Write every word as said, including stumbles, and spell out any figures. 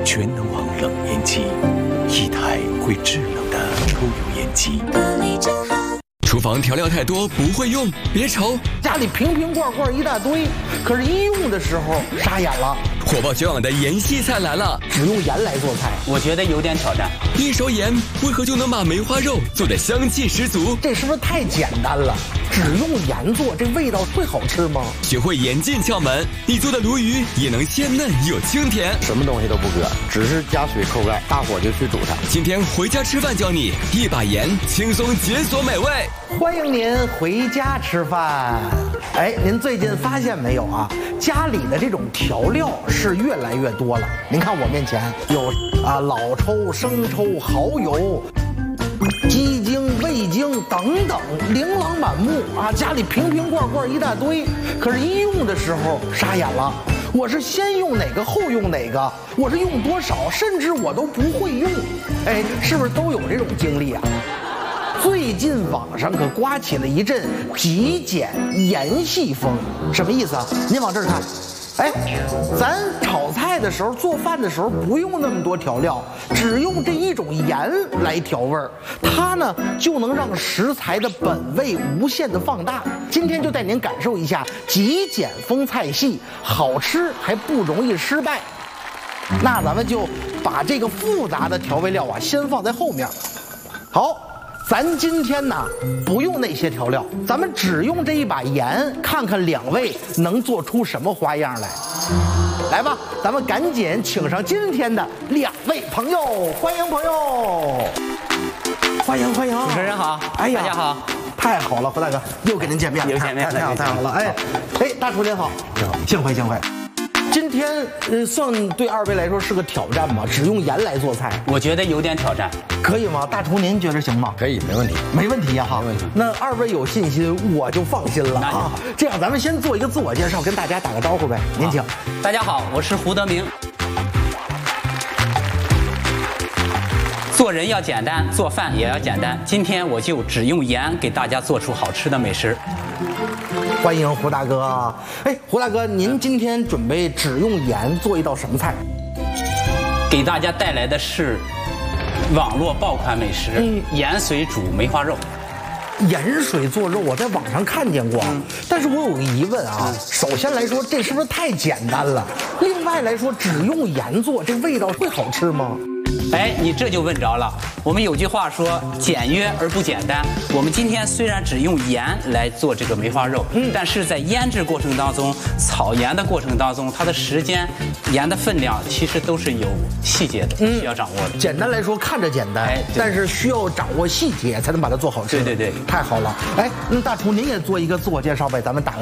全能王冷烟机，一台会制冷的抽油烟机。厨房调料太多不会用，别愁， 家里瓶瓶罐罐一大堆，可是一用的时候傻眼了。 火爆全网的盐系菜来了， 只用盐来做菜， 我觉得有点挑战。 一勺盐为何就能把梅花肉做得香气十足？ 这是不是太简单了？只用盐做，这味道会好吃吗？ 学会盐进窍门，你做的鲈鱼也能鲜嫩又清甜。 什么东西都不搁，只是加水扣盖，大火就去煮它。 今天回家吃饭教你一把盐，轻松解锁美味。 欢迎您回家吃饭。哎，您最近发现没有啊？家里的这种调料是越来越多了。您看我面前有啊老抽、生抽、蚝油、鸡精、味精等等，琳琅满目啊！家里瓶瓶罐罐一大堆，可是一用的时候傻眼了。我是先用哪个后用哪个，我是用多少，甚至我都不会用。哎，是不是都有这种经历啊？最近网上可刮起了一阵极简盐系风，什么意思啊？您往这儿看，哎，咱炒菜的时候、做饭的时候不用那么多调料，只用这一种盐来调味儿，它呢就能让食材的本味无限的放大。今天就带您感受一下极简风菜系，好吃还不容易失败。那咱们就把这个复杂的调味料啊先放在后面。好。咱今天呢不用那些调料，咱们只用这一把盐，看看两位能做出什么花样来。来吧，咱们赶紧请上今天的两位朋友，欢迎朋友，欢迎欢迎。 主持人好， 哎呀， 大家好， 太好了，胡大哥又跟您见面了， 又见面了， 太好太好了，哎哎，大厨您好， 你好， 幸会幸会。今天呃，算对二位来说是个挑战吗？只用盐来做菜， 我觉得有点挑战， 可以吗？大厨您觉得行吗？ 可以，没问题， 没问题呀，哈， 没问题。 那二位有信心，我就放心了啊。这样，咱们先做一个自我介绍，跟大家打个招呼呗。您请。 大家好，我是胡德明。做人要简单，做饭也要简单。今天我就只用盐给大家做出好吃的美食。 欢迎胡大哥。哎，胡大哥，您今天准备只用盐做一道什么菜？ 给大家带来的是网络爆款美食嗯 ——盐水煮梅花肉。 盐水做肉，我在网上看见过，嗯、但是我有个疑问啊。嗯、首先来说，这是不是太简单了？另外来说，只用盐做，这味道会好吃吗？ 哎，你这就问着了。我们有句话说简约而不简单。我们今天虽然只用盐来做这个梅花肉，嗯，但是在腌制过程当中、炒盐的过程当中，它的时间、盐的分量其实都是有细节的，嗯、需要掌握的。 简单来说，看着简单，哎、但是需要掌握细节才能把它做好吃。 对对对， 太好了。哎，那大厨您也做一个自我介绍呗，咱们打个。